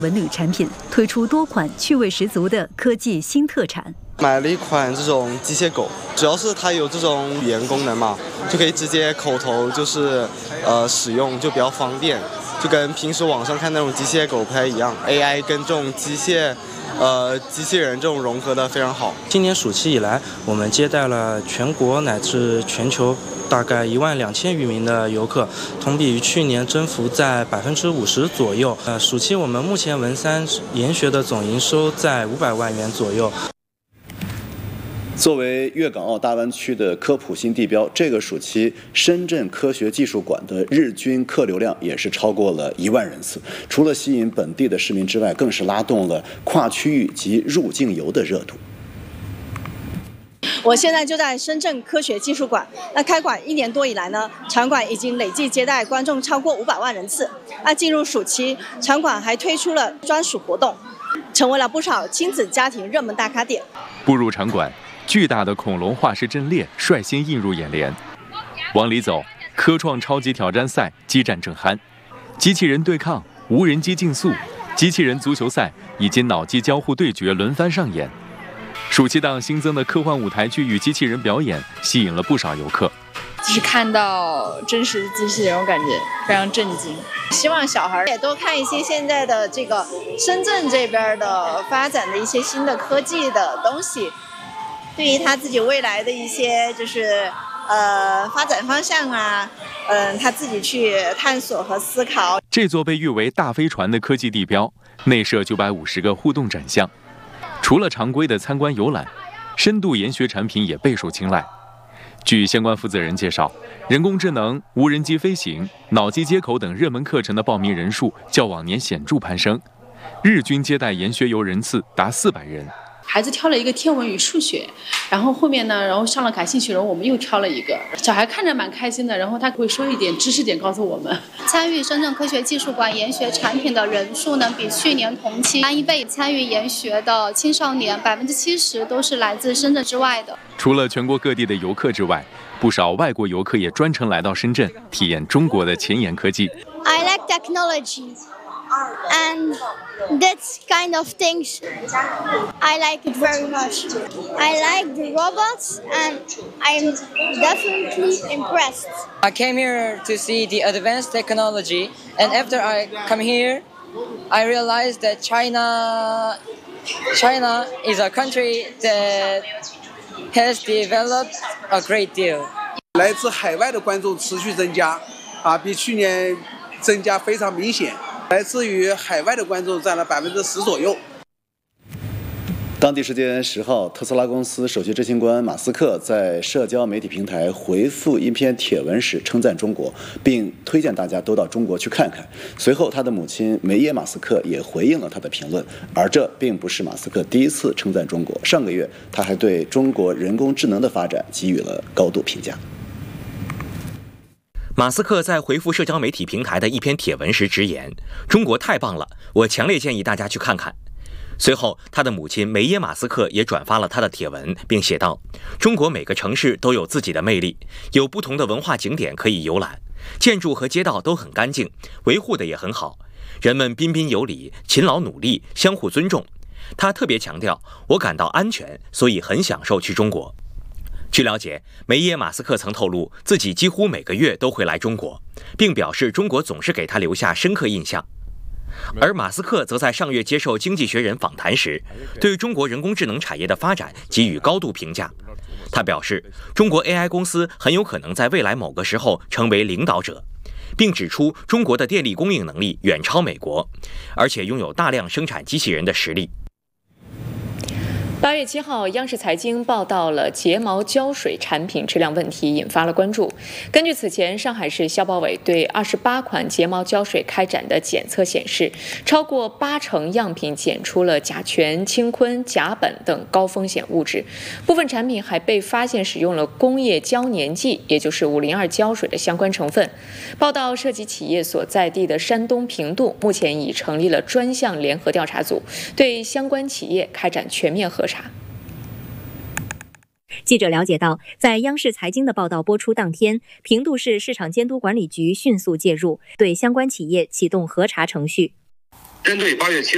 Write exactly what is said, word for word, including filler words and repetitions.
文旅产品，推出多款趣味十足的科技新特产。 买了一款这种机械狗，主要是它有这种语言功能嘛，就可以直接口头就是呃使用，就比较方便，就跟平时网上看那种机械狗不太一样。A I 跟这种机械呃机器人这种融合的非常好。 今年暑期以来，我们接待了全国乃至全球大概一万两千余名的游客，同比于去年增幅在百分之五十左右。呃，暑期我们目前文山研学的总营收在五百万元左右。 作为粤港澳大湾区的科普新地标，这个暑期深圳科学技术馆的日均客流量也是超过了一万人次。除了吸引本地的市民之外，更是拉动了跨区域及入境游的热度。 我现在就在深圳科学技术馆，那开馆一年多以来呢，场馆已经累计接待观众超过五百万人次。那进入暑期，场馆还推出了专属活动，成为了不少亲子家庭热门打卡点。 步入场馆，巨大的恐龙化石阵列率先映入眼帘。往里走，科创超级挑战赛激战正酣，机器人对抗、无人机竞速、机器人足球赛以及脑机交互对决轮番上演。暑期档新增的科幻舞台剧与机器人表演吸引了不少游客。 就是看到真实的机器人，我感觉非常震惊。 希望小孩也多看一些现在的这个深圳这边的发展的一些新的科技的东西，对于他自己未来的一些就是呃发展方向啊，嗯、呃，他自己去探索和思考。 这座被誉为大飞船的科技地标，内设九百五十个互动展项。除了常规的参观游览，深度研学产品也备受青睐。据相关负责人介绍，人工智能、无人机飞行、脑机接口等热门课程的报名人数较往年显著攀升，日均接待研学游人次达四百人。 孩子挑了一个天文与数学，然后后面呢，然后上了感兴趣，然后我们又挑了一个。小孩看着蛮开心的，然后他会说一点知识点告诉我们。 参与深圳科学技术馆研学产品的人数呢，比去年同期翻一倍。参与研学的青少年百分之七十都是来自深圳之外的。 除了全国各地的游客之外，不少外国游客也专程来到深圳，体验中国的前沿科技。 I like technology. And that kind of things, I like it very much. I like the robots, and I'm definitely impressed. I came here to see the advanced technology, and after I come here, I realized that China, China is a country that has developed a great deal. 来自海外的观众持续增加，啊，比去年增加非常明显。来自于海外的观众占了百分之十左右。 当地时间十号，特斯拉公司首席执行官马斯克在社交媒体平台回复一篇帖文时称赞中国，并推荐大家都到中国去看看。随后，他的母亲梅耶马斯克也回应了他的评论，而这并不是马斯克第一次称赞中国。上个月，他还对中国人工智能的发展给予了高度评价。 马斯克在回复社交媒体平台的一篇帖文时直言：“中国太棒了，我强烈建议大家去看看。”随后，他的母亲梅耶马斯克也转发了他的帖文，并写道：“中国每个城市都有自己的魅力，有不同的文化景点可以游览，建筑和街道都很干净，维护的也很好，人们彬彬有礼，勤劳努力，相互尊重。”他特别强调：“我感到安全，所以很享受去中国。”据了解，梅耶马斯克曾透露自己几乎每个月都会来中国，并表示中国总是给他留下深刻印象。而马斯克则在上月接受《经济学人》访谈时，对中国人工智能产业的发展给予高度评价。他表示，中国 A I 公司很有可能在未来某个时候成为领导者，并指出中国的电力供应能力远超美国，而且拥有大量生产机器人的实力。 八月七号，央视财经报道了睫毛胶水产品质量问题，引发了关注。根据此前上海市消保委对二十八款睫毛胶水开展的检测显示，超过八成样品检出了甲醛、氢醌、甲苯等高风险物质，部分产品还被发现使用了工业胶粘剂，也就是五零二胶水的相关成分。报道涉及企业所在地的山东平度，目前已成立了专项联合调查组，对相关企业开展全面核查。 记者了解到，在央视财经的报道播出当天，平度市市场监督管理局迅速介入，对相关企业启动核查程序。 针对八月七